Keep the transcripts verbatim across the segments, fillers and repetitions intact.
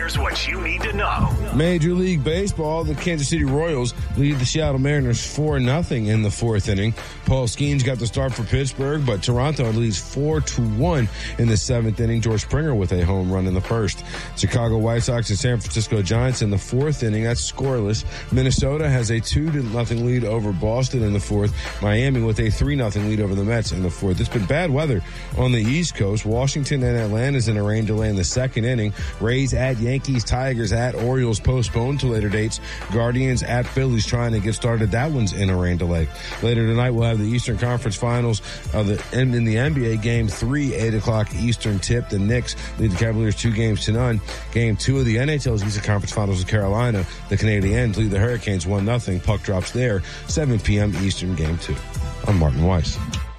Here's what you need to know. Major League Baseball, the Kansas City Royals lead the Seattle Mariners four nothing in the fourth inning. Paul Skeens got the start for Pittsburgh, but Toronto leads four to one in the seventh inning. George Springer with a home run in the first. Chicago White Sox and San Francisco Giants in the fourth inning. That's scoreless. Minnesota has a two to nothing lead over Boston in the fourth. Miami with a three nothing lead over the Mets in the fourth. It's been bad weather on the East Coast. Washington and Atlanta's in a rain delay in the second inning. Rays at Yankees, Tigers at Orioles postponed to later dates. Guardians at Phillies trying to get started. That one's in a rain delay. Later tonight, we'll have the Eastern Conference Finals of the, in, in the N B A. Game three, eight o'clock Eastern tip. The Knicks lead the Cavaliers two games to none. Game two of the N H L's Eastern Conference Finals of Carolina. The Canadiens lead the Hurricanes one nothing. Puck drops there. seven p.m. Eastern game two. I'm Martin Weiss.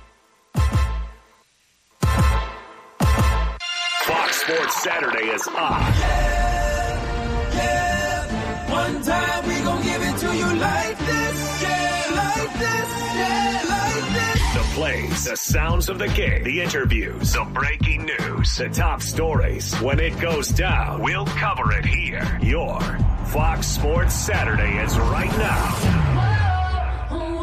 Fox Sports Saturday is on. Yeah, yeah. One time we gon' give it to you like this. Yeah, like this. Yeah, like this. The plays, the sounds of the game, the interviews, the breaking news, the top stories. When it goes down, we'll cover it here. Your Fox Sports Saturday is right now. Whoa,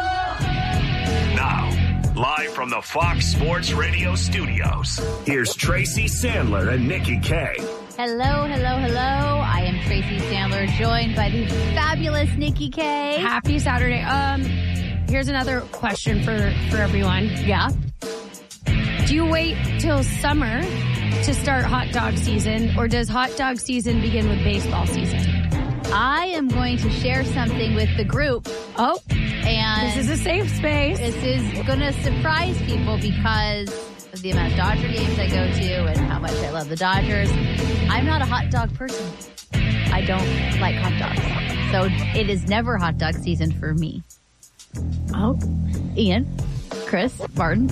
whoa. Now, live from the Fox Sports Radio studios, here's Tracy Sandler and Nikki K. Hello, hello, hello. I am Tracy Sandler, joined by the fabulous Nikki K. Happy Saturday. Um, here's another question for, for everyone. Yeah. Do you wait till summer to start hot dog season, or does hot dog season begin with baseball season? I am going to share something with the group. Oh, and this is a safe space. This is going to surprise people because of the amount of Dodger games I go to and how much I love the Dodgers. I'm not a hot dog person. I don't like hot dogs. So it is never hot dog season for me. Oh, Ian, Chris, Martin.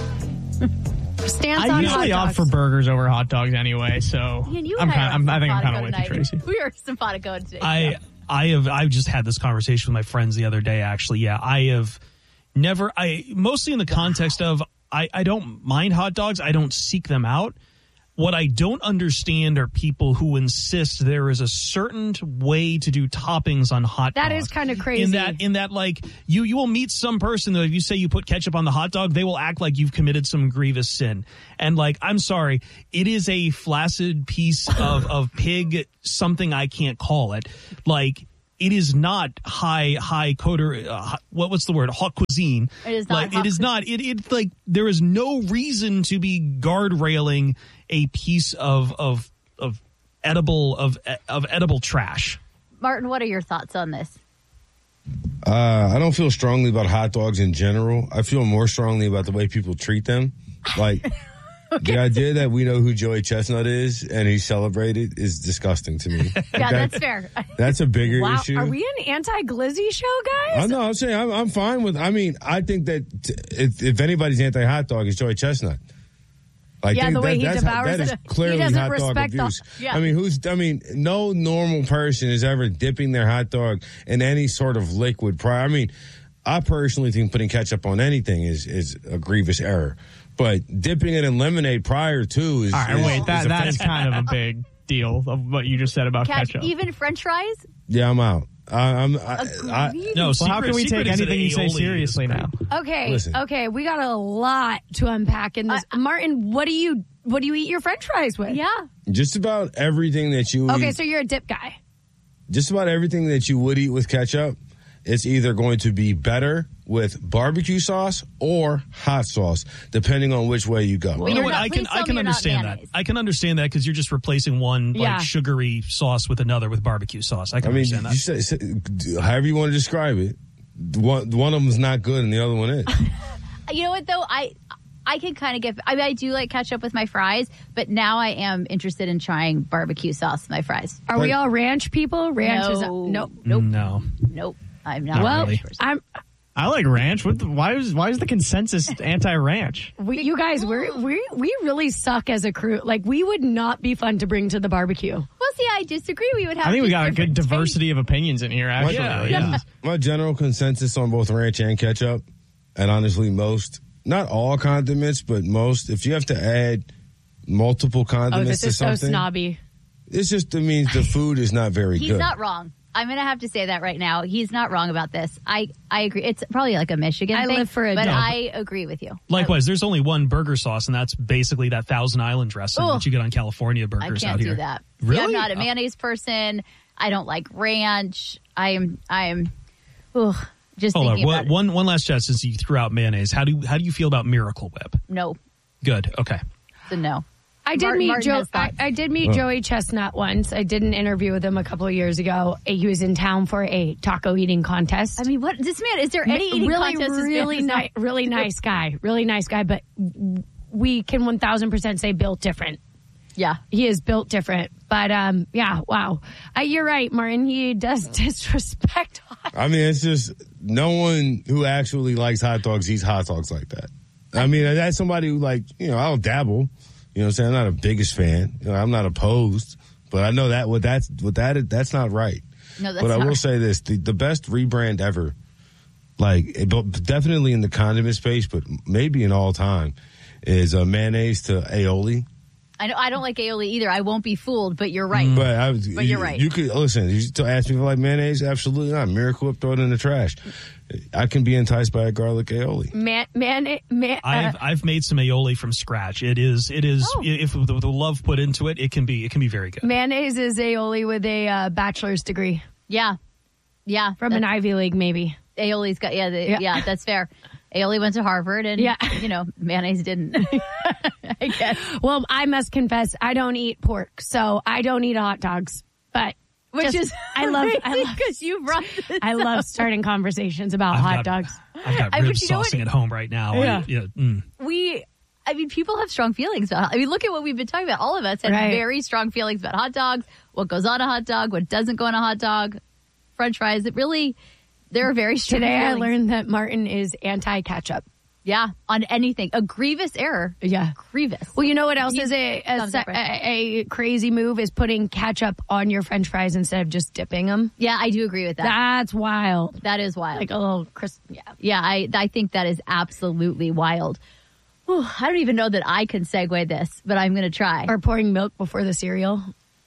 Stance I on usually hot opt dogs. for burgers over hot dogs anyway, so Ian, you I'm and I, kind. are I'm, I think I'm simpatico kind of with you, tonight. Tracy. We are simpatico today. I I have I've just had this conversation with my friends the other day. Actually, yeah, I have never. I mostly in the context of I I don't mind hot dogs. I don't seek them out. What I don't understand are people who insist there is a certain way to do toppings on hot dogs. That is kind of crazy. In that, in that, like, you, you will meet some person that if you say you put ketchup on the hot dog, they will act like you've committed some grievous sin. And, like, I'm sorry, it is a flaccid piece of, of pig, something I can't call it. Like, it is not high, high coder, uh, what, what's the word? Hot cuisine. It is not Like, hot it is not, it, it, like, there is no reason to be guardrailing a piece of, of, of edible, of, of edible trash. Martin, what are your thoughts on this? Uh, I don't feel strongly about hot dogs in general. I feel more strongly about the way people treat them. Like, okay. The idea that we know who Joey Chestnut is and he's celebrated is disgusting to me. Like Yeah, that, that's fair. That's a bigger wow, issue. are we an anti-glizzy show, guys? I know. I'm saying I'm, I'm fine with. I mean, I think that t- if, if anybody's anti-hot dog, it's Joey Chestnut. I Yeah, think the way that, he that's, devours that is it. clearly He doesn't hot dog respect the- abuse. Yeah. I mean, who's? I mean, no normal person is ever dipping their hot dog in any sort of liquid prior. I mean, I personally think putting ketchup on anything is is a grievous error, but dipping it in lemonade prior to is. All right, is, wait, that is that is offensive. kind of a big deal of what you just said about Catch, ketchup. even French fries? Yeah, I'm out. I, I'm. I, I, Agreed? No, Well, how can we take anything you say seriously now? Okay, Listen. okay, we got a lot to unpack in this. Martin, what do you what do you eat your French fries with? Yeah. just about everything that you. Okay, eat, so you're a dip guy. just about everything that you would eat with ketchup, it's either going to be better with barbecue sauce or hot sauce, depending on which way you go. Well, You know you're what? not- I can please tell I me can you're not understand that. mayonnaise. I can understand that because you're just replacing one like Yeah. sugary sauce with another with barbecue sauce. I can I mean, understand that. you say, say, however you want to describe it, one, one of them is not good and the other one is. You know what, though? I I can kind of get... I mean, I do like ketchup with my fries, but now I am interested in trying barbecue sauce with my fries. Are we all ranch people? Ranch is No. nope. Nope. No. Nope. I'm not. Well, a ranch person. I'm. I like ranch. What the, why is why is the consensus anti-ranch? We, you guys, we we we really suck as a crew. Like, we would not be fun to bring to the barbecue. Well, see, I disagree. We would have I think we just got a good different diversity of opinions in here. Actually, Yeah, yeah. yeah. My general consensus on both ranch and ketchup, and honestly most, not all condiments, but most, if you have to add multiple Oh, condiments this to is so something, snobby. It's just, it means the food is not very He's good. not wrong. I'm going to have to say that right now. He's not wrong about this. I, I agree. It's probably like a Michigan I thing. live for it, But no. I agree with you. Likewise, there's only one burger sauce, and that's basically that Thousand Island dressing Ugh. that you get on California I burgers can't out do here. that. Really? Yeah, I'm not a mayonnaise person. I don't like ranch. I am, I am, ugh, just Hold thinking on. about One, one, one last chat since you threw out mayonnaise. How do you, how do you feel about Miracle Whip? it. No, Good. Okay. it's a no. I did Martin- meet Martin Joe. has I, thoughts. I did meet Joey Chestnut once. I did an interview with him a couple of years ago. He was in town for a taco eating contest. I mean, what, this man, is there any eating really, contest this man really does not nice, really do? nice guy, really nice guy. But we can one thousand percent say built different. Yeah. He is built different. But um, yeah, wow. Uh, you're right, Martin. He does disrespect hot. I mean, it's just no one who actually likes hot dogs eats hot dogs like that. I mean, that's somebody who, like, you know, I don't dabble. You know what I'm saying? I'm not a biggest fan. You know, I'm not opposed. But I know that what that's what that that's not right. No, that's but I not will right. say this: the, the best rebrand ever, like it, but definitely in the condiment space, but maybe in all time, is uh, mayonnaise to aioli. I know I don't like aioli either. I won't be fooled, but you're right. But I was, But you're you, right. You could listen. You still ask me if I like mayonnaise? Absolutely not. Miracle Whip, throw it in the trash. I can be enticed by a garlic aioli. Man, man, man. Uh, I've I've made some aioli from scratch. It is it is Oh. if with the love put into it, it can be it can be very good. mayonnaise is aioli with a uh, bachelor's degree Yeah. Yeah. from an Ivy League, maybe. Aioli's got, yeah, the, Yeah. yeah, that's fair. Aioli went to Harvard and, Yeah. you know, mayonnaise didn't. I guess. Well, I must confess, I don't eat pork, so I don't eat hot dogs. But Which just- is I love, I love, because you brought this I love up. starting conversations about I've hot got- dogs. I've got I- rib but you know what? saucing at home right now. Yeah. I, yeah mm. We, I mean, people have strong feelings about, I mean, look at what we've been talking about. All of us have Right. very strong feelings about hot dogs, what goes on a hot dog, what doesn't go on a hot dog, French fries. It really, there are very strong Today I feelings. learned that Martin is anti-ketchup. Yeah, on anything. A grievous error. Yeah. Grievous. Well, you know what else You- is a a, thumbs se- up, right? a a crazy move is putting ketchup on your French fries instead of just dipping them. Yeah, I do agree with that. That's wild. that is wild. Like a little crisp. Yeah. Yeah, I I think that is absolutely wild. Whew, I don't even know that I can segue this, but I'm going to try. Or pouring milk before the cereal.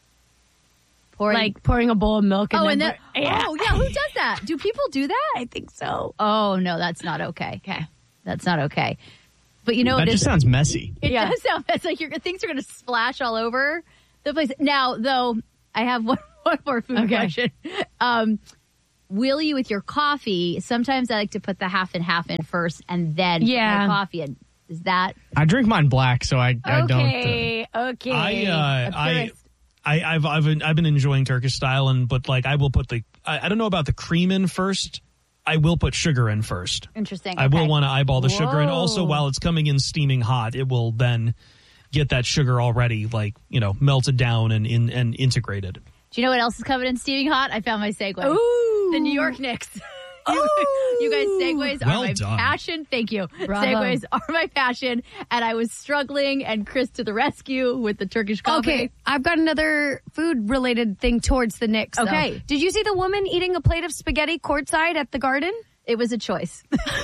Pouring, Like pouring a bowl of milk. And oh, then and then pour- yeah. oh yeah, who does that? Do people do that? I think so. Oh no, that's not okay. Okay. That's not okay. But you know, That it just is. sounds messy. It Yeah. does sound. It's like your things are going to splash all over the place. Now, though, I have one one more food Okay. question. Um, will you, with your coffee? Sometimes I like to put the half and half in first, and then Yeah. put my coffee in. Is that I drink mine black, so I, I don't. Uh, Okay. Okay. I uh, a I. purist? I, I've I've been, I've been enjoying Turkish style, and but like I will put the I, I don't know about the cream in first. I will put sugar in first. interesting? I will Okay. want to eyeball the sugar, and also Whoa. while it's coming in steaming hot, it will then get that sugar already like you know melted down and in and integrated. Do you know what else is coming in steaming hot? I found my segue. Ooh. The New York Knicks. You, you guys, segues Well are my done. passion. Thank you. Bravo. Segues are my passion, and I was struggling, and Chris to the rescue with the Turkish coffee. Okay, I've got another food-related thing towards the Knicks. though. Okay. Did you see the woman eating a plate of spaghetti courtside at the Garden? It was a choice.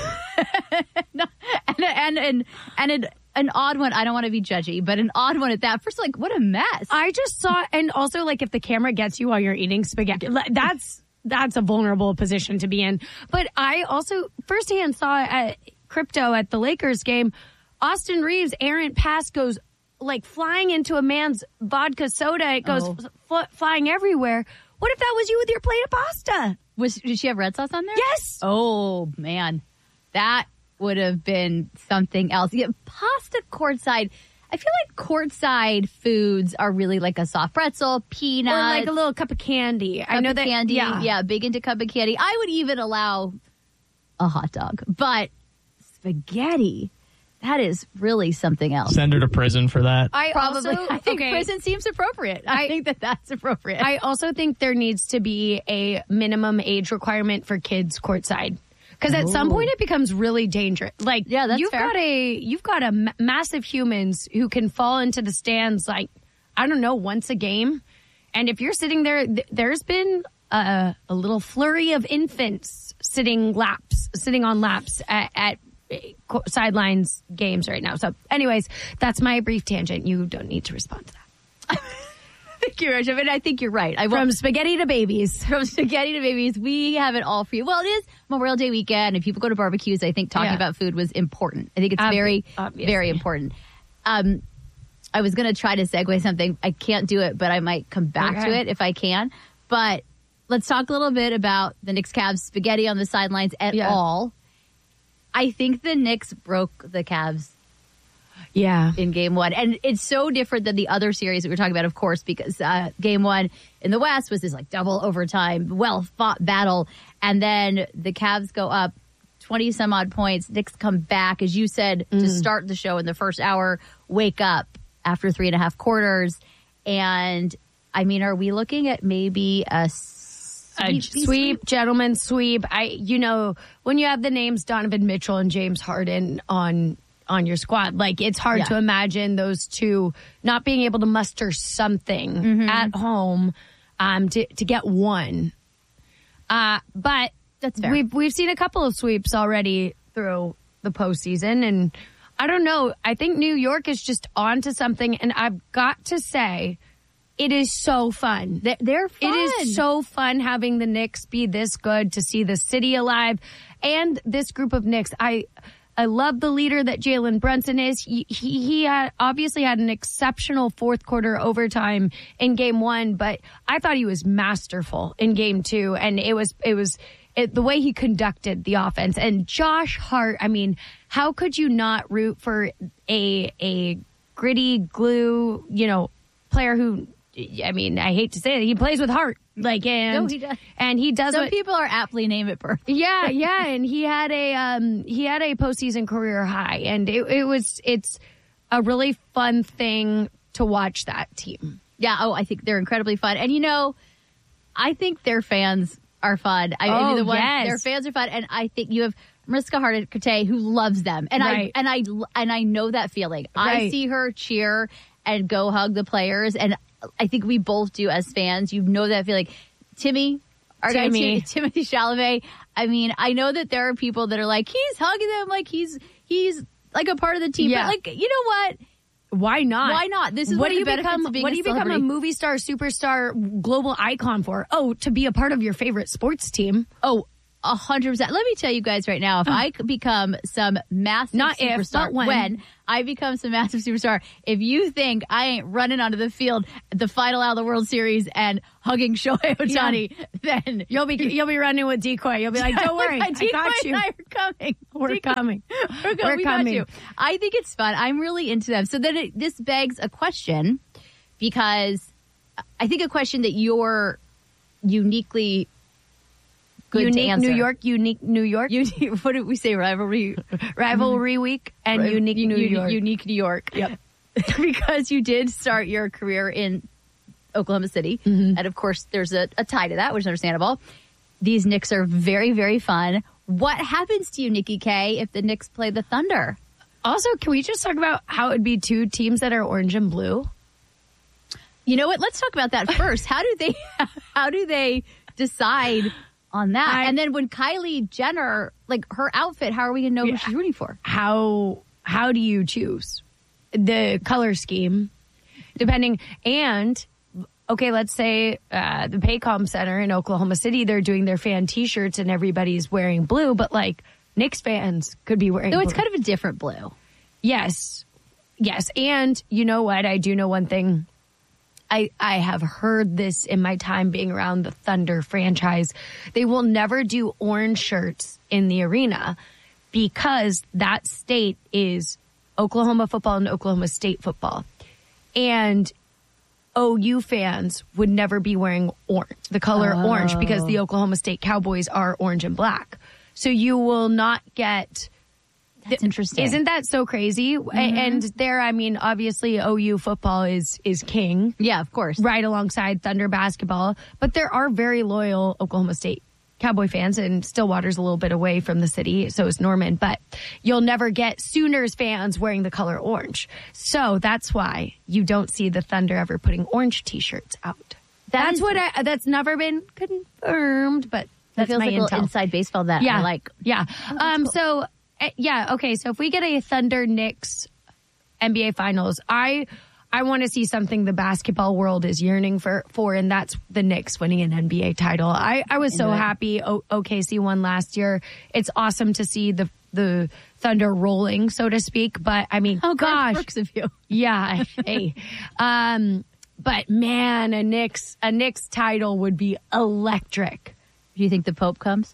No, and and and and an, an odd one. I don't want to be judgy, but an odd one at that. First, like, what a mess. I just saw, and also like if the camera gets you while you're eating spaghetti, like, that's that's a vulnerable position to be in. But I also firsthand saw at crypto at the Lakers game, Austin Reeves' errant pass goes like flying into a man's vodka soda. It goes Oh. fl- flying everywhere. What if that was you with your plate of pasta? Was did she have red sauce on there? Yes. Oh man, that would have been something else. Yeah, pasta courtside. I feel like courtside foods are really like a soft pretzel, peanuts, Or like a little cup of candy. I cup know of that. candy. Yeah. Yeah, big into cup of candy. I would even allow a hot dog, but spaghetti. That is really something else. Send her to prison for that. I Probably. also I think okay. prison seems appropriate. I, I- think that that's appropriate. I also think there needs to be a minimum age requirement for kids courtside. Because at some point it becomes really dangerous. Like, Yeah, that's you've fair. got a you've got a ma- massive humans who can fall into the stands like I don't know once a game, and if you're sitting there, th- there's been a, a little flurry of infants sitting laps, sitting on laps at, at uh, co- sidelines games right now. So, anyways, that's my brief tangent. You don't need to respond to that. Thank you, Rachel. And I think you're right. I From won't- spaghetti to babies. From spaghetti to babies, we have it all for you. Well, it is Memorial Day weekend, and people go to barbecues. I think talking Yeah. about food was important. I think it's Ob- very, obviously. very important. Um, I was going to try to segue something. I can't do it, but I might come back to Okay. it if I can. But let's talk a little bit about the Knicks Cavs spaghetti on the sidelines at Yeah. all. I think the Knicks broke the Cavs Yeah. in game one. And it's so different than the other series that we were talking about, of course, because uh, game one in the West was this like double overtime, well fought battle. And then the Cavs go up twenty some odd points. Knicks come back, as you said, to start the show in the first hour, wake up after three and a half quarters. And I mean, are we looking at maybe a A sweep, sweep, gentleman sweep. I, you know, when you have the names Donovan Mitchell and James Harden on on your squad, like it's hard Yeah. to imagine those two not being able to muster something Mm-hmm. at home um, to to get one. Uh, but That's fair. We've we've seen a couple of sweeps already through the postseason, and I don't know. I think New York is just on to something, and I've got to say, it is so fun. They're, they're fun. It is so fun having the Knicks be this good, to see the city alive, and this group of Knicks. I I love the leader that Jalen Brunson is. He he, he had, obviously had an exceptional fourth quarter overtime in game one, but I thought he was masterful in game two, and it was it was it, the way he conducted the offense. And Josh Hart, I mean, how could you not root for a a gritty glue, you know, player who? I mean, I hate to say it, he plays with heart. Like, and No, he does. and he does Some what, people are aptly named at birth. yeah, yeah, and he had a um he had a postseason career high, and it, it was it's a really fun thing to watch that team. Yeah, oh, I think they're incredibly fun. And you know, I think their fans are fun. I, I mean, Oh, the ones, yes. their fans are fun, and I think you have Mariska Hargitay who loves them, and Right. I and I and I know that feeling. I Right. see her cheer and go hug the players, and I think we both do as fans. You know that feeling. Timmy, our Timmy. guy Tim- Timothy Chalamet. I mean, I know that there are people that are like, he's hugging them like he's he's like a part of the team. Yeah. But like, you know what? Why not? Why not? This is what one do of you the benefits become? of being What a do you become a celebrity. movie star, superstar, global icon for? Oh, to be a part of your favorite sports team. Oh, a hundred percent. Let me tell you guys right now, if I could become some massive Not if, superstar, but when. I become some massive superstar, if you think I ain't running onto the field at the final out of the World Series and hugging Shohei Ohtani, then You'll be you'll be running with Decoy. You'll be like, don't worry, I Decoy got you. and I are coming. We're Decoy- coming. We're, go- We're we got coming. you. I think it's fun. I'm really into them. So then it, this begs a question, because I think a question that you're uniquely good unique to answer. New York, unique New York, Unique, what did we say? Rivalry, rivalry week, and Right. unique U- New uni- York. Unique New York. Yep. Because you did start your career in Oklahoma City. Mm-hmm. And of course, there's a, a tie to that, which is understandable. These Knicks are very, very fun. What happens to you, Nikki K, if the Knicks play the Thunder? Also, can we just talk about how it would be two teams that are orange and blue? You know what? Let's talk about that first. How do they, how do they decide on that? I- and then when Kylie Jenner, like her outfit, how are we going to know Yeah. who she's rooting for? How how do you choose the color scheme, depending? And okay, let's say uh, the Paycom Center in Oklahoma City, they're doing their fan T-shirts and everybody's wearing blue, but like Knicks fans could be wearing. No, blue. it's kind of a different blue. Yes. Yes. And you know what? I do know one thing. I, I have heard this in my time being around the Thunder franchise. They will never do orange shirts in the arena because that state is Oklahoma football and Oklahoma State football. And O U fans would never be wearing orange, the color orange, because the Oklahoma State Cowboys are orange and black. So you will not get... That's interesting. Isn't that so crazy? A- And there, I mean, obviously O U football is is king, Yeah, of course. right alongside Thunder basketball. But there are very loyal Oklahoma State Cowboy fans, and Stillwater's a little bit away from the city, so is Norman. But you'll never get Sooners fans wearing the color orange. So that's why you don't see the Thunder ever putting orange T-shirts out. That that's is- what I. That's never been confirmed, but That that's feels my like a little intel. inside baseball that Yeah, I like. Yeah. um. So uh, yeah. Okay. So if we get a Thunder Knicks N B A Finals, I I want to see something the basketball world is yearning for, for, and that's the Knicks winning an N B A title. I, I was so happy o- O K C won last year. It's awesome to see the the Thunder rolling, so to speak. But I mean, oh gosh, works of you. Yeah. Hey, um, but man, a Knicks a Knicks title would be electric. Do you think the Pope comes?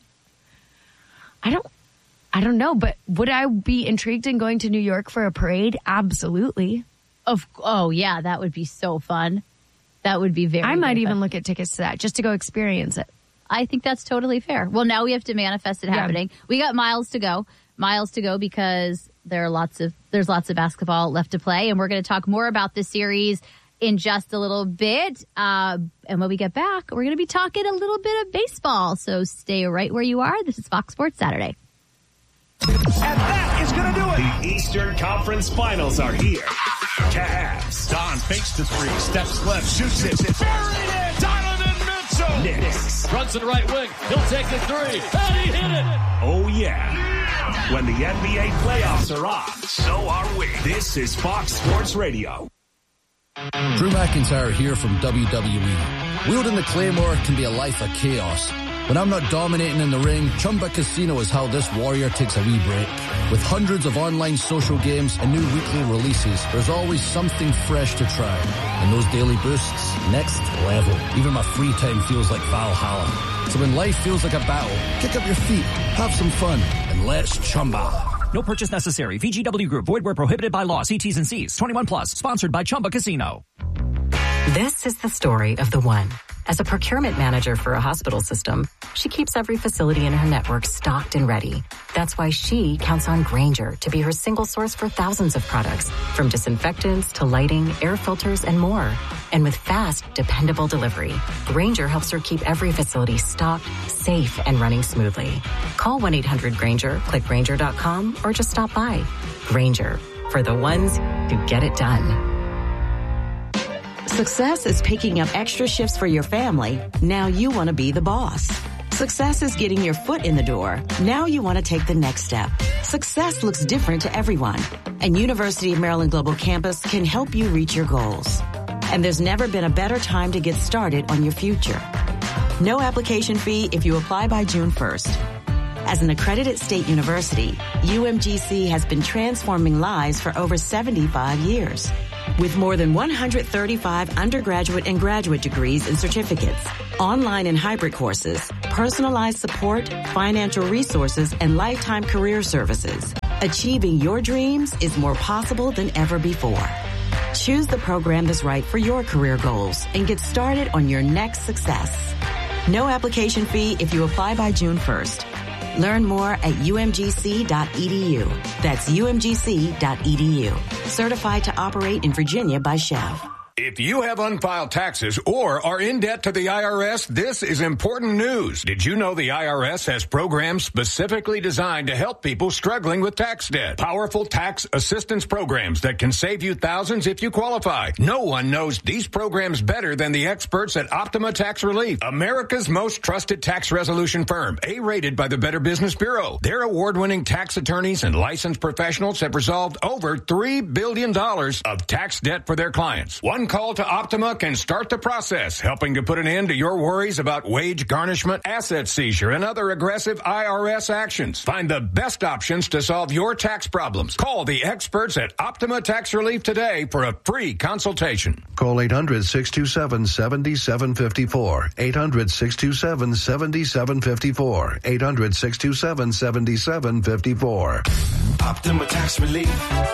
I don't. I don't know, but would I be intrigued in going to New York for a parade? Absolutely. Of oh yeah, that would be so fun. That would be very. I might very even fun. look at tickets to that just to go experience it. I think that's totally fair. Well, now we have to manifest it Yeah. happening. We got miles to go, miles to go because there are lots of there's lots of basketball left to play, and we're going to talk more about this series in just a little bit. Uh, and when we get back, we're going to be talking a little bit of baseball. So stay right where you are. This is Fox Sports Saturday. And that is going to do it. The Eastern Conference Finals are here. Cavs. Don fakes the three, steps left, shoots it. Buried it. Donovan Mitchell. Knicks. Runs to the right wing. He'll take the three. And he hit it. Oh, yeah. When the N B A playoffs are on, so are we. This is Fox Sports Radio. Drew McIntyre here from W W E. Wielding the Claymore can be a life of chaos. When I'm not dominating in the ring, Chumba Casino is how this warrior takes a wee break. With hundreds of online social games and new weekly releases, there's always something fresh to try. And those daily boosts, next level. Even my free time feels like Valhalla. So when life feels like a battle, kick up your feet, have some fun, and let's Chumba. No purchase necessary. V G W Group. Void where prohibited by law. See T's and C's. twenty-one plus. Sponsored by Chumba Casino. This is the story of the one. As a procurement manager for a hospital system, she keeps every facility in her network stocked and ready. That's why she counts on Grainger to be her single source for thousands of products, from disinfectants to lighting, air filters, and more. And with fast, dependable delivery, Grainger helps her keep every facility stocked, safe, and running smoothly. Call one eight hundred Grainger, click Grainger dot com, or just stop by. Grainger, for the ones who get it done. Success is picking up extra shifts for your family. Now you want to be the boss. Success is getting your foot in the door. Now you want to take the next step. Success looks different to everyone, and University of Maryland Global Campus can help you reach your goals. And there's never been a better time to get started on your future. No application fee if you apply by June first. As an accredited state university, U M G C has been transforming lives for over seventy-five years. With more than one hundred thirty-five undergraduate and graduate degrees and certificates, online and hybrid courses, personalized support, financial resources, and lifetime career services, achieving your dreams is more possible than ever before. Choose the program that's right for your career goals and get started on your next success. No application fee if you apply by June first. Learn more at U M G C dot E D U. That's U M G C dot E D U. Certified to operate in Virginia by Chev. If you have unfiled taxes or are in debt to the I R S, this is important news. Did you know the I R S has programs specifically designed to help people struggling with tax debt? Powerful tax assistance programs that can save you thousands if you qualify. No one knows these programs better than the experts at Optima Tax Relief, America's most trusted tax resolution firm, A-rated by the Better Business Bureau. Their award-winning tax attorneys and licensed professionals have resolved over three billion dollars of tax debt for their clients. One call to Optima can start the process, helping to put an end to your worries about wage garnishment, asset seizure, and other aggressive I R S actions. Find the best options to solve your tax problems. Call the experts at Optima Tax Relief today for a free consultation. Call eight hundred, six two seven, seven seven five four. eight hundred, six two seven, seven seven five four. eight hundred, six two seven, seven seven five four. Optima Tax Relief.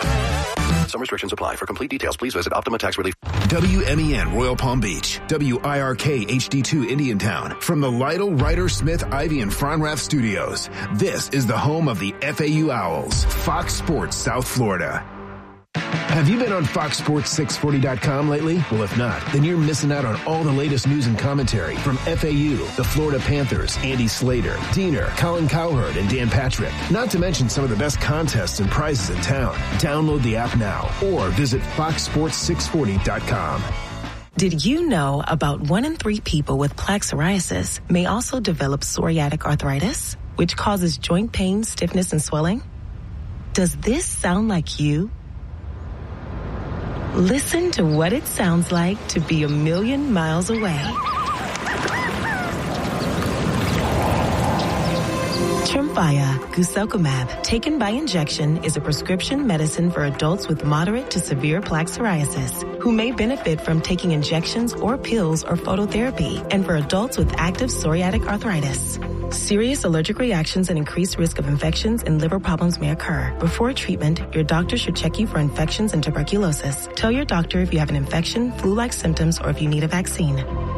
Some restrictions apply. For complete details, please visit Optima Tax Relief. W M E N Royal Palm Beach. W I R K H D two Indiantown. From the Lytle, Ryder, Smith, Ivy, and Fronrath studios. This is the home of the F A U Owls. Fox Sports South Florida. Have you been on Fox Sports six forty dot com lately? Well, if not, then you're missing out on all the latest news and commentary from F A U, the Florida Panthers, Andy Slater, Diener, Colin Cowherd, and Dan Patrick. Not to mention some of the best contests and prizes in town. Download the app now or visit fox sports six forty dot com. Did you know about one in three people with plaque psoriasis may also develop psoriatic arthritis, which causes joint pain, stiffness, and swelling? Does this sound like you? Listen to what it sounds like to be a million miles away. Tremfya guselkumab, taken by injection, is a prescription medicine for adults with moderate to severe plaque psoriasis who may benefit from taking injections or pills or phototherapy, and for adults with active psoriatic arthritis. Serious allergic reactions and increased risk of infections and liver problems may occur. Before treatment, your doctor should check you for infections and tuberculosis. Tell your doctor if you have an infection, flu-like symptoms, or if you need a vaccine.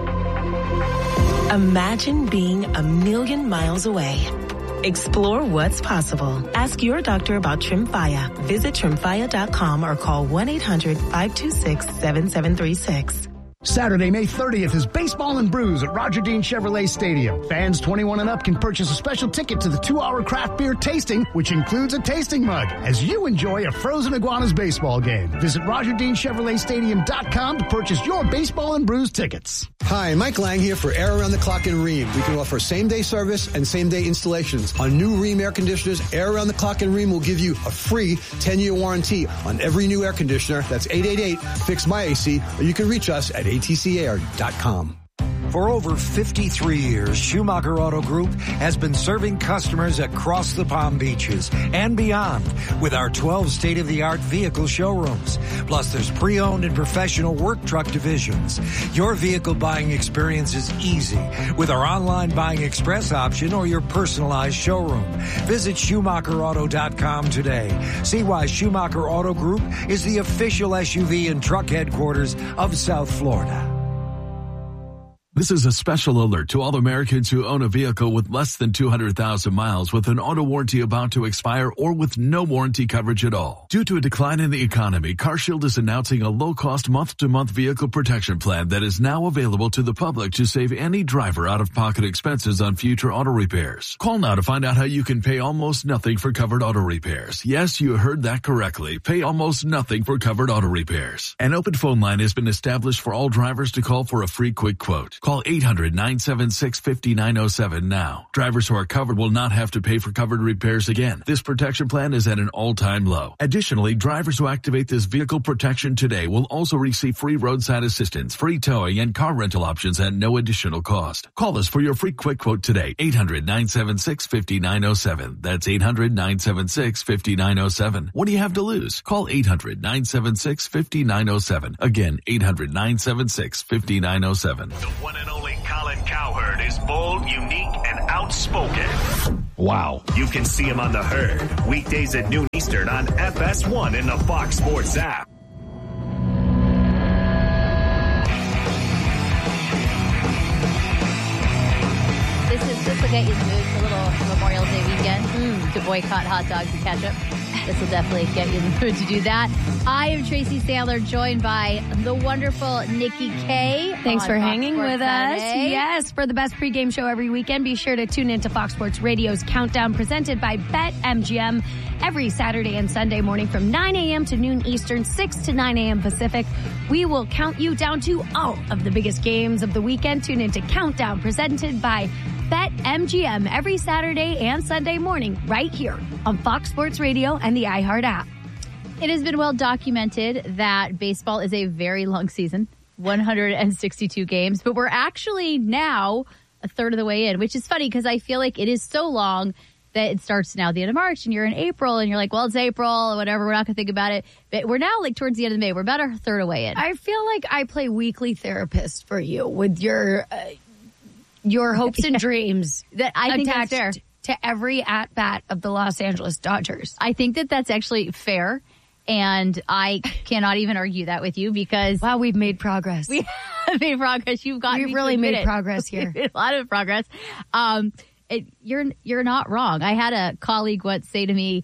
Imagine being a million miles away. Explore what's possible. Ask your doctor about Tremfya. Visit tremfya dot com or call one eight hundred five two six seven seven three six. Saturday, May thirtieth is Baseball and Brews at Roger Dean Chevrolet Stadium. Fans twenty-one and up can purchase a special ticket to the two-hour craft beer tasting, which includes a tasting mug, as you enjoy a Frozen Iguanas baseball game. Visit roger dean chevrolet stadium dot com to purchase your Baseball and Brews tickets. Hi, Mike Lang here for Air Around the Clock in Rheem. We can offer same-day service and same-day installations. On new Rheem air conditioners, Air Around the Clock in Rheem will give you a free ten-year warranty on every new air conditioner. That's eight eight eight, fix my A C, or you can reach us at a t c air dot com. For over fifty-three years, Schumacher Auto Group has been serving customers across the Palm Beaches and beyond with our twelve state-of-the-art vehicle showrooms. Plus, there's pre-owned and professional work truck divisions. Your vehicle buying experience is easy with our online buying express option or your personalized showroom. Visit Schumacher Auto dot com today. See why Schumacher Auto Group is the official S U V and truck headquarters of South Florida. This is a special alert to all Americans who own a vehicle with less than two hundred thousand miles with an auto warranty about to expire or with no warranty coverage at all. Due to a decline in the economy, CarShield is announcing a low-cost month-to-month vehicle protection plan that is now available to the public to save any driver out-of-pocket expenses on future auto repairs. Call now to find out how you can pay almost nothing for covered auto repairs. Yes, you heard that correctly. Pay almost nothing for covered auto repairs. An open phone line has been established for all drivers to call for a free quick quote. Call eight hundred nine seven six five nine zero seven now. Drivers who are covered will not have to pay for covered repairs again. This protection plan is at an all-time low. Additionally, drivers who activate this vehicle protection today will also receive free roadside assistance, free towing, and car rental options at no additional cost. Call us for your free quick quote today. eight hundred nine seven six five nine zero seven. That's eight hundred nine seven six five nine zero seven. What do you have to lose? Call eight hundred nine seven six five nine zero seven. Again, eight hundred nine seven six five nine zero seven. The one and only Colin Cowherd is bold, unique, and outspoken. Wow. You can see him on The Herd, weekdays at noon Eastern on F S one in the Fox Sports app. This is this will get you in the mood for a little Memorial Day weekend mm, to boycott hot dogs and ketchup. This will definitely get you in the mood to do that. I am Tracy Sandler, joined by the wonderful Nikki K. Thanks for hanging with us. Saturday. Yes, for the best pregame show every weekend, be sure to tune into Fox Sports Radio's Countdown, presented by BetMGM, every Saturday and Sunday morning from nine a.m. to noon Eastern, six to nine a.m. Pacific. We will count you down to all of the biggest games of the weekend. Tune into Countdown, presented by BetMGM, every Saturday and Sunday morning right here on Fox Sports Radio and the iHeart app. It has been well documented that baseball is a very long season, one hundred sixty-two games, but we're actually now a third of the way in, which is funny because I feel like it is so long that it starts now the end of March and you're in April and you're like, well, it's April or whatever. We're not going to think about it. But we're now like towards the end of May. We're about a third away in. I feel like I play weekly therapist for you with your uh, your hopes and dreams that I think that's fair. To every at-bat of the Los Angeles Dodgers. I think that that's actually fair, and I cannot even argue that with you because... Wow, we've made progress. We have made progress. You've got We've really made progress here. We've made a lot of progress. Um, it, you're you're not wrong. I had a colleague once say to me,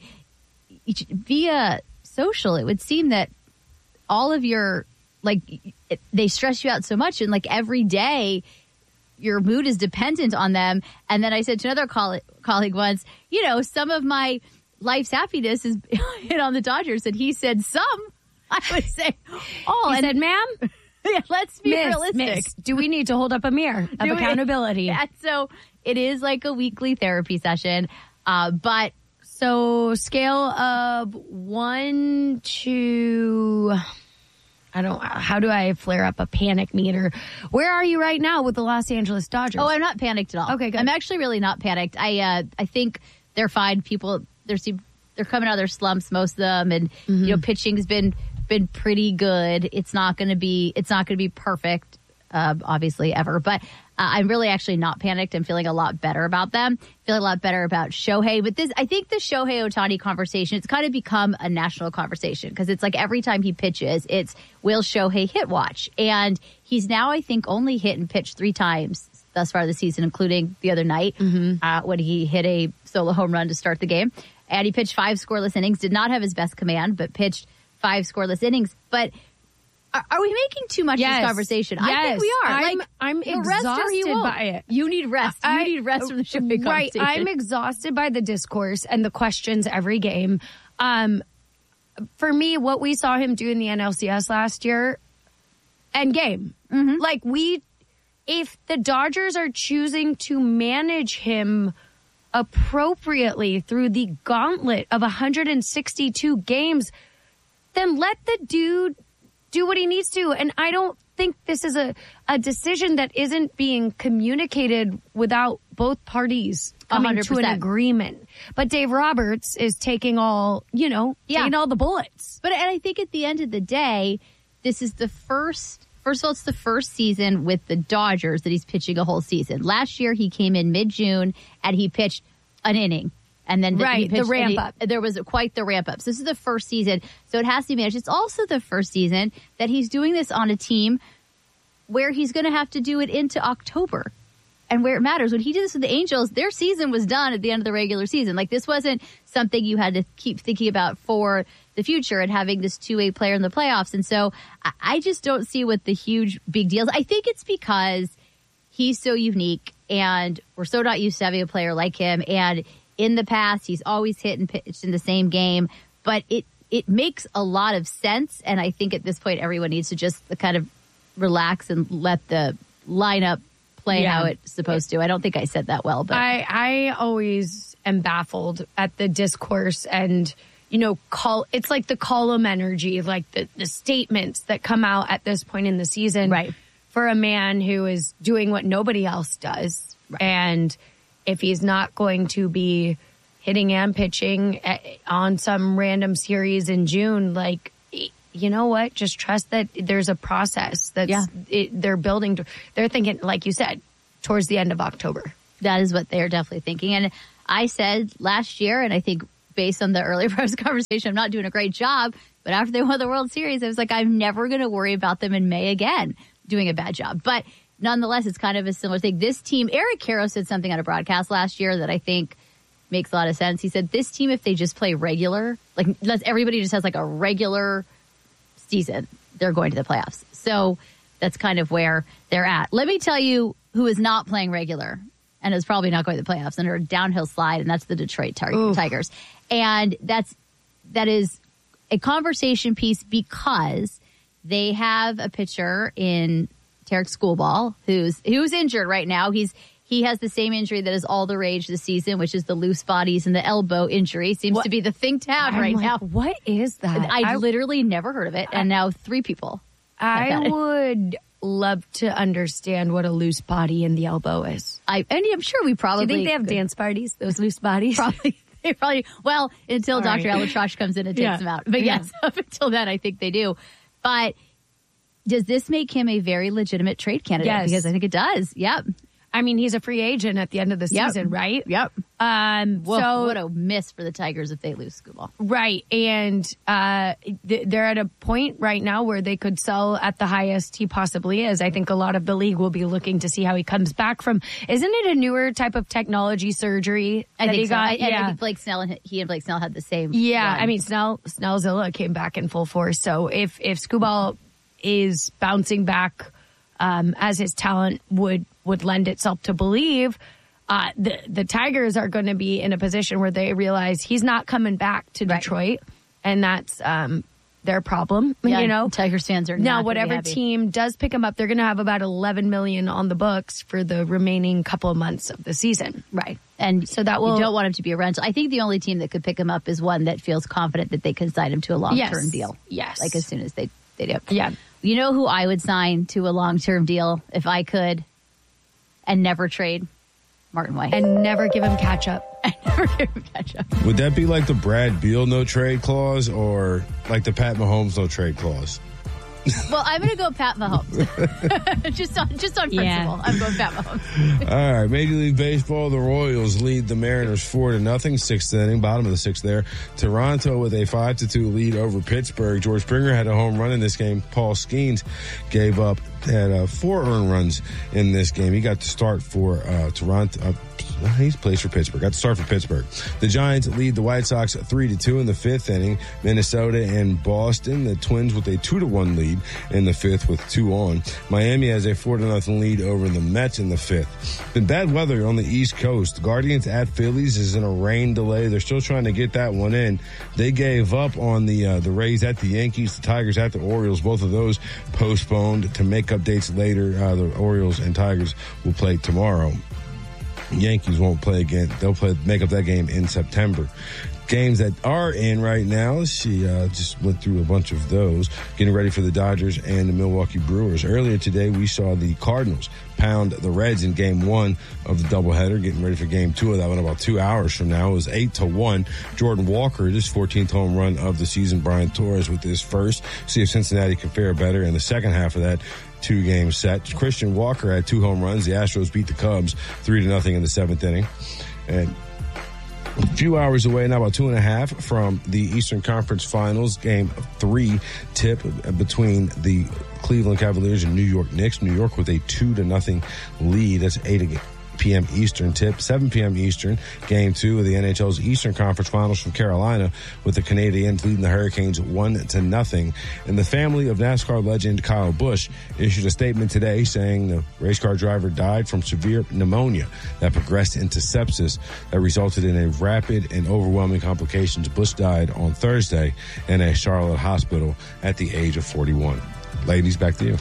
via social, it would seem that all of your, like, it, they stress you out so much, and like every day... your mood is dependent on them. And then I said to another coll- colleague once, you know, some of my life's happiness is on the Dodgers. And he said, some, I would say, oh. He and said, ma'am, yeah, let's be miss, realistic. Miss, do we need to hold up a mirror of do accountability? We, yeah, so it is like a weekly therapy session. Uh, but so scale of one to... I don't, how do I flare up a panic meter? Where are you right now with the Los Angeles Dodgers? Oh, I'm not panicked at all. Okay, good. I'm actually really not panicked. I uh, I think they're fine. People, they're they're coming out of their slumps, most of them, and mm-hmm. you know, pitching's been been pretty good. It's not going to be it's not going to be perfect, uh, obviously ever, but. Uh, I'm really actually not panicked. I'm feeling a lot better about them. Feeling a lot better about Shohei. But this, I think the Shohei Ohtani conversation, it's kind of become a national conversation because it's like every time he pitches, it's will Shohei hit watch? And he's now, I think, only hit and pitched three times thus far this season, including the other night mm-hmm. uh, when he hit a solo home run to start the game. And he pitched five scoreless innings, did not have his best command, but pitched five scoreless innings. But are we making too much yes. of this conversation? Yes. I think we are. I'm, like, I'm exhausted by it. You need rest. You I, need rest from the Shohei right. conversation. I'm exhausted by the discourse and the questions every game. Um, for me, what we saw him do in the N L C S last year, end game. Mm-hmm. Like we, if the Dodgers are choosing to manage him appropriately through the gauntlet of one hundred sixty-two games, then let the dude do what he needs to. And I don't think this is a, a decision that isn't being communicated without both parties coming one hundred percent to an agreement. But Dave Roberts is taking all, you know, yeah. taking all the bullets. But and I think at the end of the day, this is the first, first of all, it's the first season with the Dodgers that he's pitching a whole season. Last year, he came in mid-June and he pitched an inning. And then the, right, pitched, the ramp he, up. There was quite the ramp up. So this is the first season. So it has to be managed. It's also the first season that he's doing this on a team where he's going to have to do it into October and where it matters. When he did this with the Angels, their season was done at the end of the regular season. Like this wasn't something you had to keep thinking about for the future and having this two-way player in the playoffs. And so I, I just don't see what the huge big deal is. I think it's because he's so unique and we're so not used to having a player like him. And in the past, he's always hit and pitched in the same game, but it, it makes a lot of sense. And I think at this point, everyone needs to just kind of relax and let the lineup play yeah. how it's supposed to. I don't think I said that well, but I, I always am baffled at the discourse and, you know, call it's like the column energy, like the, the statements that come out at this point in the season right. for a man who is doing what nobody else does. Right. And if he's not going to be hitting and pitching on some random series in June, like, you know what? Just trust that there's a process that yeah. they're building. To, they're thinking, like you said, towards the end of October. That is what they're definitely thinking. And I said last year, and I think based on the earlier part of the conversation, I'm not doing a great job. But after they won the World Series, I was like, I'm never going to worry about them in May again doing a bad job. But nonetheless, it's kind of a similar thing. This team, Eric Caro said something on a broadcast last year that I think makes a lot of sense. He said, this team, if they just play regular, like everybody just has like a regular season, they're going to the playoffs. So that's kind of where they're at. Let me tell you who is not playing regular and is probably not going to the playoffs under a downhill slide, and that's the Detroit tar- Tigers. And that's that is a conversation piece because they have a pitcher in Tarek Schoolball, who's who's injured right now. He's he has the same injury that is all the rage this season, which is the loose bodies and the elbow injury. Seems what? to be the thing to have I'm right like, now. What is that? I, I literally never heard of it, and now three people. I would love to understand what a loose body in the elbow is. I and I'm sure we probably. Do you think they have could. dance parties? Those loose bodies, probably. They probably well until all Doctor Right. Alatrosh comes in and takes yeah. them out. But yeah. yes, up until then, I think they do. But does this make him a very legitimate trade candidate? Yes. Because I think it does. Yep. I mean, he's a free agent at the end of the yep. season, right? Yep. Um, well, so what a miss for the Tigers if they lose Schoolball. Right. And uh, th- they're at a point right now where they could sell at the highest he possibly is. I think a lot of the league will be looking to see how he comes back from. Isn't it a newer type of technology surgery I that think he so. got? I, yeah. I think Blake Snell and he and Blake Snell had the same. Yeah. run. I mean, Snell Snellzilla came back in full force. So if if Schoolball is bouncing back um, as his talent would would lend itself to believe, uh, the the Tigers are going to be in a position where they realize he's not coming back to right. Detroit, and that's um, their problem. Yeah, you know, Tigers fans are now not whatever happy. team does pick him up, they're going to have about eleven million on the books for the remaining couple of months of the season. Right, and so that will you don't want him to be a rental. I think the only team that could pick him up is one that feels confident that they can sign him to a long term yes. deal. Yes, like as soon as they. Stadium. Yeah. You know who I would sign to a long-term deal if I could and never trade? Martin White. And never give him catch-up. And never give him catch-up. Would that be like the Brad Beal no trade clause or like the Pat Mahomes no trade clause? Well, I'm going to go Pat Mahomes. just on just on principle. Yeah. I'm going Pat Mahomes. All right, Major League Baseball, the Royals lead the Mariners four to nothing, sixth inning, bottom of the sixth there. Toronto with a five to two lead over Pittsburgh. George Springer had a home run in this game. Paul Skeens gave up had uh, four earned runs in this game. He got to start for uh, Toronto. Uh, He's plays for Pittsburgh. Got to start for Pittsburgh. The Giants lead the White Sox three to two in the fifth inning. Minnesota and Boston, the Twins with a two to one lead in the fifth with two on. Miami has a four to nothing lead over the Mets in the fifth. Been bad weather on the East Coast. The Guardians at Phillies is in a rain delay. They're still trying to get that one in. They gave up on the uh, the Rays at the Yankees, the Tigers at the Orioles. Both of those postponed to make up dates later. Uh, the Orioles and Tigers will play tomorrow. Yankees won't play again. They'll play make up that game in September. Games that are in right now, she uh, just went through a bunch of those, getting ready for the Dodgers and the Milwaukee Brewers. Earlier today, we saw the Cardinals pound the Reds in game one of the doubleheader, getting ready for game two of that one about two hours from now. It was eight to one. Jordan Walker, his fourteenth home run of the season. Brian Torres with his first. See if Cincinnati can fare better in the second half of that two-game set. Christian Walker had two home runs. The Astros beat the Cubs three to nothing in the seventh inning. And a few hours away, now about two and a half from the Eastern Conference Finals, game three tip between the Cleveland Cavaliers and New York Knicks. New York with a two to nothing lead. That's eight p.m. Eastern tip, seven p.m. Eastern, game two of the N H L's Eastern Conference Finals from Carolina, with the Canadiens leading the Hurricanes one to nothing. And the family of NASCAR legend Kyle Busch issued a statement today saying the race car driver died from severe pneumonia that progressed into sepsis that resulted in a rapid and overwhelming complications. Busch died on Thursday in a Charlotte hospital at the age of forty-one. Ladies, back to you.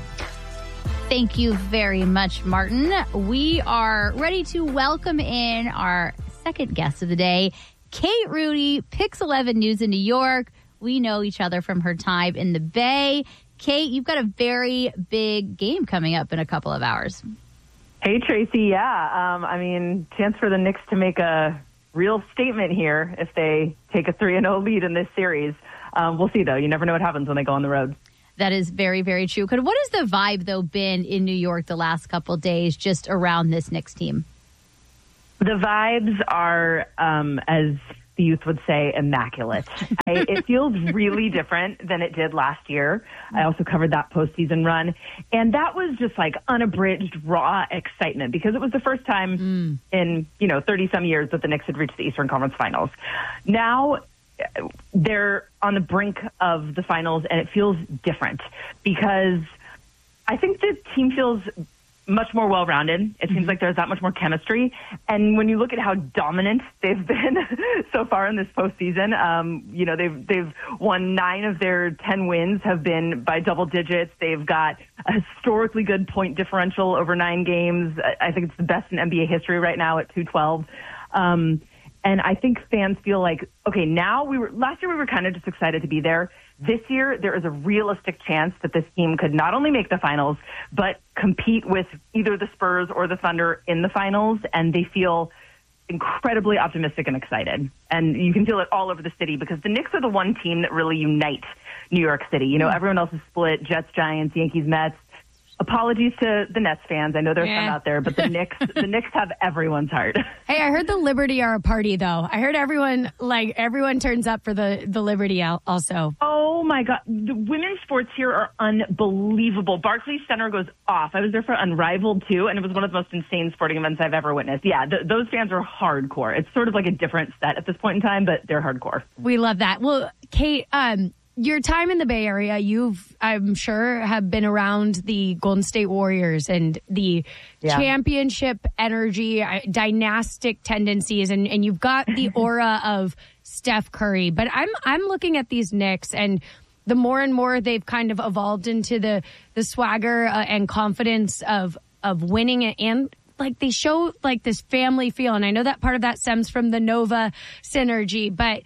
Thank you very much, Martin. We are ready to welcome in our second guest of the day, Kate Rudy, Pix eleven News in New York. We know each other from her time in the Bay. Kate, you've got a very big game coming up in a couple of hours. Hey, Tracy. Yeah, um, I mean, chance for the Knicks to make a real statement here if they take a three and oh lead in this series. Um, we'll see, though. You never know what happens when they go on the road. That is very, very true. What has the vibe, though, been in New York the last couple of days just around this Knicks team? The vibes are, um, as the youth would say, immaculate. I, it feels really different than it did last year. I also covered that postseason run. And that was just like unabridged, raw excitement because it was the first time mm. in, you know, thirty-some years that the Knicks had reached the Eastern Conference Finals. Now they're on the brink of the finals, and it feels different because I think the team feels much more well-rounded. It seems mm-hmm. like there's that much more chemistry. And when you look at how dominant they've been so far in this postseason, um, you know, they've they've won nine of their ten wins have been by double digits. They've got a historically good point differential over nine games. I think it's the best in N B A history right now at two twelve. Um, And I think fans feel like, okay, now we were, last year we were kind of just excited to be there. This year, there is a realistic chance that this team could not only make the finals, but compete with either the Spurs or the Thunder in the finals. And they feel incredibly optimistic and excited. And you can feel it all over the city because the Knicks are the one team that really unite New York City. You know, everyone else is split, Jets, Giants, Yankees, Mets. Apologies to the Nets fans. I know there's yeah. some out there, but the Knicks, the Knicks have everyone's heart. Hey, I heard the Liberty are a party, though. I heard everyone, like, everyone turns up for the, the Liberty also. Oh, my God. The women's sports here are unbelievable. Barclays Center goes off. I was there for Unrivaled, too, and it was one of the most insane sporting events I've ever witnessed. Yeah, th- those fans are hardcore. It's sort of like a different set at this point in time, but they're hardcore. We love that. Well, Kate, um, your time in the Bay Area, you've, I'm sure, have been around the Golden State Warriors and the yeah. championship energy, dynastic tendencies, and, and you've got the aura of Steph Curry. But I'm I'm looking at these Knicks, and the more and more they've kind of evolved into the the swagger uh, and confidence of of winning it, and like they show like this family feel. And I know that part of that stems from the Nova synergy, but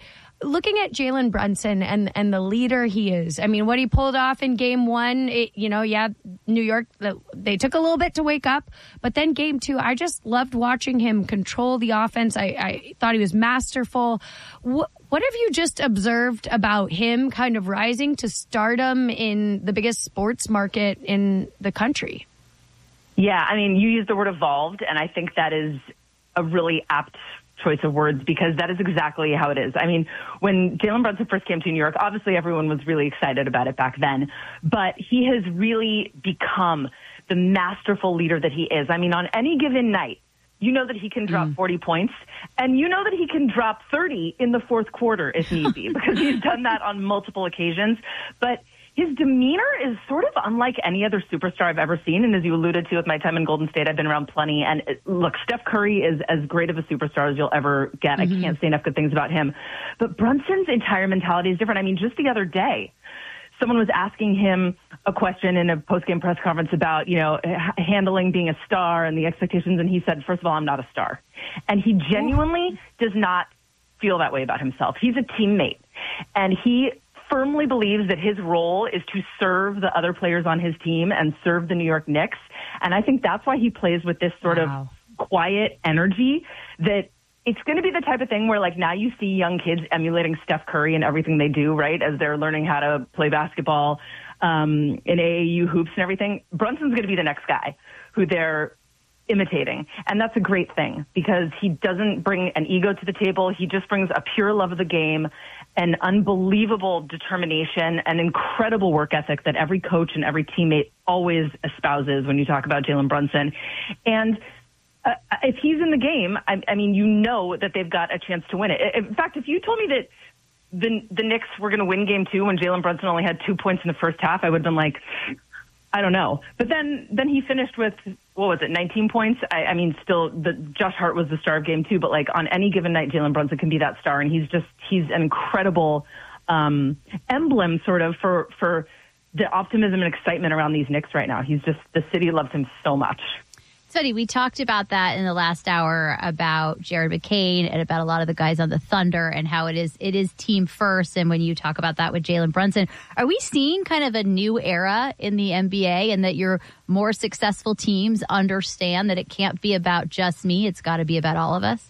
looking at Jalen Brunson and, and the leader he is, I mean, what he pulled off in game one, it, you know, yeah, New York, they took a little bit to wake up. But then game two, I just loved watching him control the offense. I, I thought he was masterful. What, what have you just observed about him kind of rising to stardom in the biggest sports market in the country? Yeah, I mean, you used the word evolved, and I think that is a really apt choice of words because that is exactly how it is. I mean, when Jalen Brunson first came to New York, obviously everyone was really excited about it back then, but he has really become the masterful leader that he is. I mean, on any given night, you know that he can drop mm. forty points, and you know that he can drop thirty in the fourth quarter if need be, because he's done that on multiple occasions. But his demeanor is sort of unlike any other superstar I've ever seen. And as you alluded to with my time in Golden State, I've been around plenty. And it, look, Steph Curry is as great of a superstar as you'll ever get. Mm-hmm. I can't say enough good things about him. But Brunson's entire mentality is different. I mean, just the other day, someone was asking him a question in a post-game press conference about, you know, h- handling being a star and the expectations. And he said, first of all, I'm not a star. And he genuinely does not feel that way about himself. He's a teammate. And he firmly believes that his role is to serve the other players on his team and serve the New York Knicks. And I think that's why he plays with this sort wow. of quiet energy that it's going to be the type of thing where, like, now you see young kids emulating Steph Curry and everything they do, right, as they're learning how to play basketball um, in A A U hoops and everything. Brunson's going to be the next guy who they're imitating. And that's a great thing because he doesn't bring an ego to the table. He just brings a pure love of the game, an unbelievable determination, an incredible work ethic that every coach and every teammate always espouses when you talk about Jalen Brunson. And uh, if he's in the game, I, I mean, you know that they've got a chance to win it. In fact, if you told me that the, the Knicks were going to win game two when Jalen Brunson only had two points in the first half, I would have been like, I don't know. But then, then he finished with, what was it, nineteen points? I, I mean, still, the, Josh Hart was the star of game two, but like on any given night, Jalen Brunson can be that star. And he's just, he's an incredible um, emblem sort of for, for the optimism and excitement around these Knicks right now. He's just, the city loves him so much. Sonny, we talked about that in the last hour about Jared McCain and about a lot of the guys on the Thunder and how it is it is team first. And when you talk about that with Jalen Brunson, are we seeing kind of a new era in the N B A and that your more successful teams understand that it can't be about just me? It's got to be about all of us?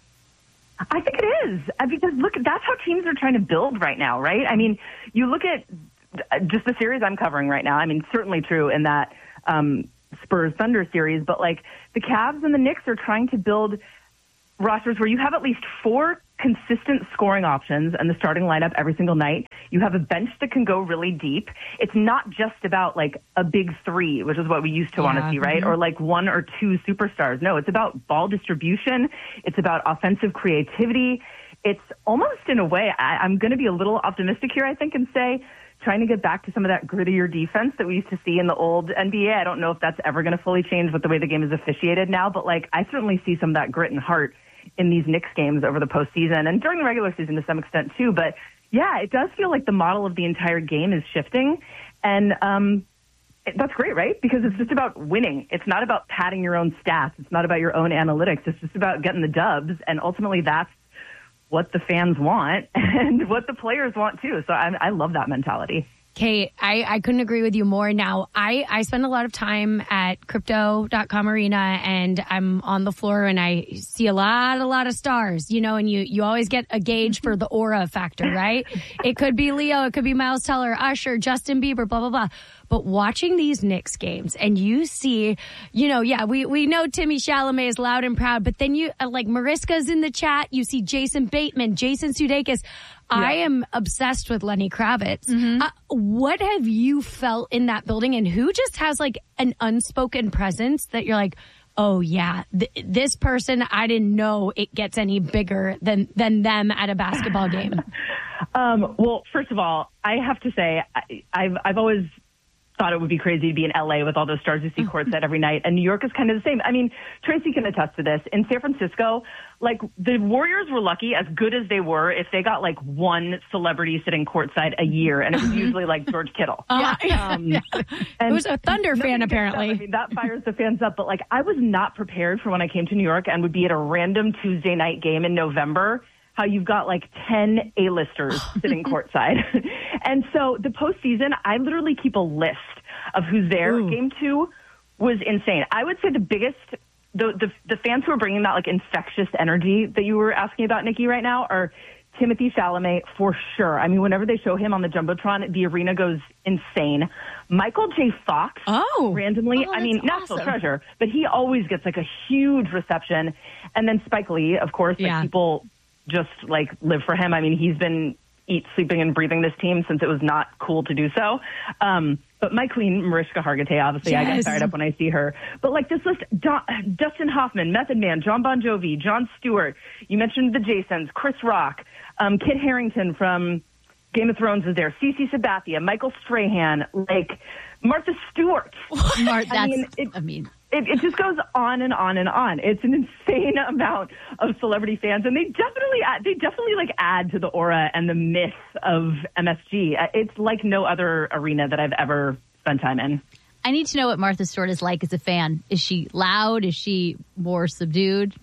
I think it is. Because, look, that's how teams are trying to build right now, right? I mean, you look at just the series I'm covering right now. I mean, certainly true in that um, Spurs Thunder series, but like the Cavs and the Knicks are trying to build rosters where you have at least four consistent scoring options and the starting lineup every single night. You have a bench that can go really deep. It's not just about like a big three, which is what we used to yeah, want to see, right? Mm-hmm. Or like one or two superstars. No, it's about ball distribution. It's about offensive creativity. It's almost in a way, I, I'm going to be a little optimistic here, I think, and say trying to get back to some of that grittier defense that we used to see in the old N B A. I don't know if that's ever going to fully change with the way the game is officiated now, but like I certainly see some of that grit and heart in these Knicks games over the postseason and during the regular season to some extent too. But yeah, it does feel like the model of the entire game is shifting. And um, it, that's great, right? Because it's just about winning. It's not about padding your own stats. It's not about your own analytics. It's just about getting the dubs. And ultimately that's what the fans want and what the players want too. So I, I love that mentality. Kate, I, I couldn't agree with you more. Now, I, I spend a lot of time at crypto dot com arena and I'm on the floor and I see a lot, a lot of stars, you know, and you, you always get a gauge for the aura factor, right? It could be Leo, it could be Miles Teller, Usher, Justin Bieber, blah, blah, blah. But watching these Knicks games and you see, you know, yeah, we, we know Timmy Chalamet is loud and proud, but then you, uh, like Mariska's in the chat, you see Jason Bateman, Jason Sudeikis. Yeah. I am obsessed with Lenny Kravitz. Mm-hmm. Uh, what have you felt in that building and who just has like an unspoken presence that you're like, oh yeah, th- this person, I didn't know it gets any bigger than, than them at a basketball game? um, well, first of all, I have to say, I, I've, I've always thought it would be crazy to be in L A with all those stars you see courtside every night. And New York is kind of the same. I mean, Tracy can attest to this. In San Francisco, like the Warriors were lucky, as good as they were, if they got like one celebrity sitting courtside a year. And it was usually like George Kittle. Uh, um, yeah. And it was a Thunder fan, apparently. I mean, that fires the fans up. But like, I was not prepared for when I came to New York and would be at a random Tuesday night game in November how you've got like ten A-listers sitting courtside. And so the postseason, I literally keep a list of who's there. Ooh. Game two was insane. I would say the biggest, the, the the fans who are bringing that like infectious energy that you were asking about, Nikki, right now are Timothy Chalamet for sure. I mean, whenever they show him on the Jumbotron, the arena goes insane. Michael J. Fox, oh, randomly, oh, I mean, national awesome. treasure, but he always gets like a huge reception. And then Spike Lee, of course, like yeah. people just like live for him. I mean, he's been eat, sleeping, and breathing this team since it was not cool to do so. Um, but my queen, Mariska Hargitay, obviously, yes. I get fired up when I see her. But like this list, Don, Dustin Hoffman, Method Man, John Bon Jovi, Jon Stewart. You mentioned the Jasons, Chris Rock, um, Kit Harington from Game of Thrones is there, Cece Sabathia, Michael Strahan, like Martha Stewart. Mar- that's, I mean, it, I mean. It, it just goes on and on and on. It's an insane amount of celebrity fans, and they definitely add, they definitely like add to the aura and the myth of M S G. It's like no other arena that I've ever spent time in. I need to know what Martha Stewart is like as a fan. Is she loud? Is she more subdued?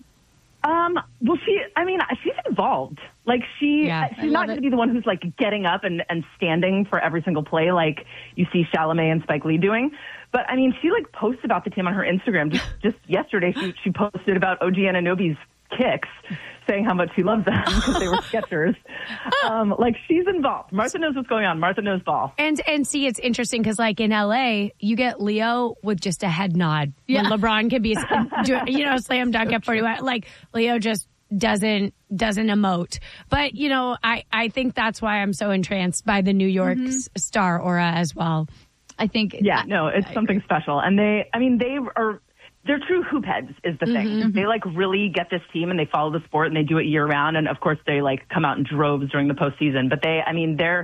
Um, well, she, I mean, she's involved. Like she, Yeah, she's not going to be the one who's like getting up and, and standing for every single play like you see Chalamet and Spike Lee doing. But I mean, she like posts about the team on her Instagram. Just, just yesterday, she, she posted about O G Anunoby's kicks, saying how much she loves them because they were Skechers. Um, like she's involved. Martha knows what's going on. Martha knows ball. And and see, it's interesting because like in L A, you get Leo with just a head nod. Yeah. When LeBron can be, you know, slam dunk at forty-one. Like Leo just doesn't doesn't emote. But you know, I I think that's why I'm so entranced by the New York mm-hmm. star aura as well. I think. Yeah, no, it's I something agree. special. And they, I mean, they are, they're true hoop heads is the thing. Mm-hmm. They like really get this team and they follow the sport and they do it year round. And of course they like come out in droves during the postseason. But they, I mean, they're,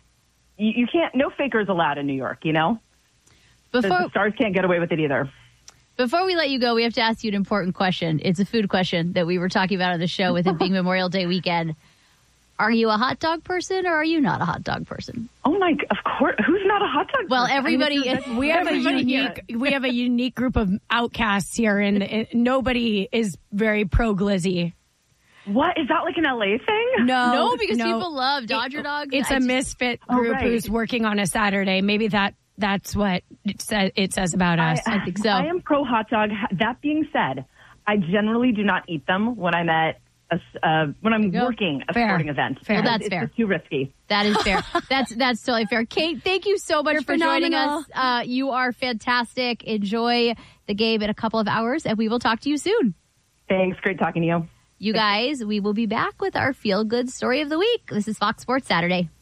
you, you can't, no fakers allowed in New York, you know? Before, the, the Stars can't get away with it either. Before we let you go, we have to ask you an important question. It's a food question that we were talking about on the show with it being Memorial Day weekend. Are you a hot dog person or are you not a hot dog person? Oh my, of course. Who's not a hot dog well, person? everybody, I mean, we have everybody a unique, here. we have a unique group of outcasts here and it, nobody is very pro glizzy. What? Is that like an L A thing? No. No, because no. people love Dodger it, dogs. It's I a just, misfit group oh, right. who's working on a Saturday. Maybe that that's what it says, it says about us. I, I think so. I am pro hot dog. That being said, I generally do not eat them when I'm at A, uh, when I'm working a fair. sporting event. Fair. Well, that's it's fair. Just too risky. That is fair. that's that's totally fair. Kate, thank you so much You're for phenomenal. joining us. Uh, you are fantastic. Enjoy the game in a couple of hours, and we will talk to you soon. Thanks. Great talking to you. You guys, we will be back with our feel-good story of the week. This is Fox Sports Saturday.